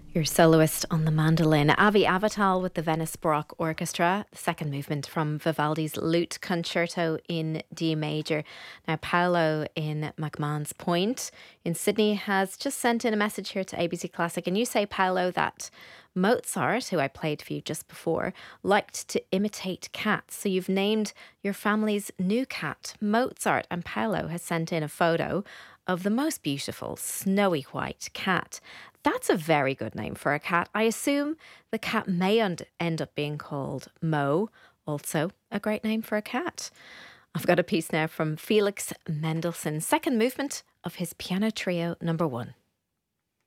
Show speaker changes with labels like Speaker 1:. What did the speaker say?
Speaker 1: Your soloist on the mandolin, Avi Avital with the Venice Baroque Orchestra, the second movement from Vivaldi's Lute Concerto in D major. Now, Paolo in McMahon's Point in Sydney has just sent in a message here to ABC Classic, and you say, Paolo, that Mozart, who I played for you just before, liked to imitate cats. So you've named your family's new cat Mozart, and Paolo has sent in a photo of the most beautiful snowy white cat. That's a very good name for a cat. I assume the cat may end up being called Mo, also a great name for a cat. I've got a piece now from Felix Mendelssohn, second movement of his Piano Trio number 1.